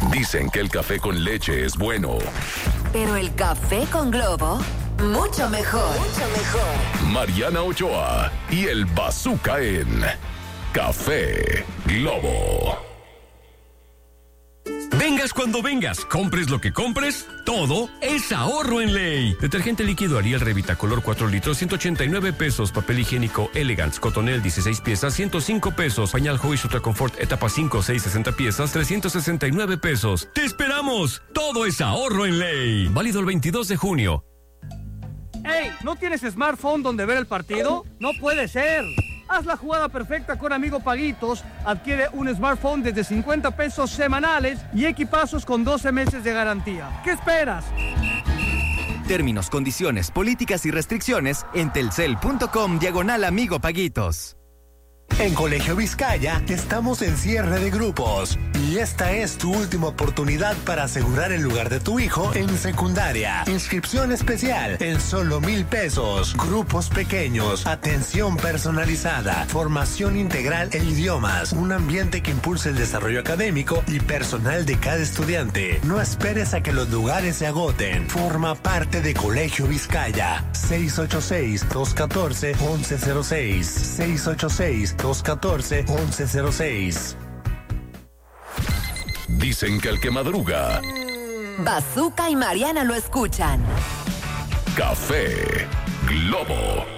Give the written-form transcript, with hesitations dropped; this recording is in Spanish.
Dicen que el café con leche es bueno. Pero el café con Globo, mucho mejor. Mucho mejor. Mariana Ochoa y el Bazooka en Café Globo. Vengas cuando vengas, compres lo que compres, todo es ahorro en ley. Detergente líquido Ariel Revita color 4 litros, 189 pesos. Papel higiénico Elegance Cotonel 16 piezas, 105 pesos. Pañal Hoy Ultra Confort etapa 5, 6, 60 piezas, 369 pesos. ¡Te esperamos! Todo es ahorro en ley. Válido el 22 de junio. ¡Ey! ¿No tienes smartphone donde ver el partido? ¡No puede ser! Haz la jugada perfecta con Amigo Paguitos. Adquiere un smartphone desde 50 pesos semanales y equipazos con 12 meses de garantía. ¿Qué esperas? Términos, condiciones, políticas y restricciones en telcel.com/Amigo Paguitos. En Colegio Vizcaya estamos en cierre de grupos y esta es tu última oportunidad para asegurar el lugar de tu hijo en secundaria. Inscripción especial en solo 1,000 pesos. Grupos pequeños, atención personalizada, formación integral e idiomas, un ambiente que impulse el desarrollo académico y personal de cada estudiante. No esperes a que los lugares se agoten. Forma parte de Colegio Vizcaya. 686-214-1106. 686-214-1106. Dicen que el que madruga, Bazooka y Mariana lo escuchan. Café Globo.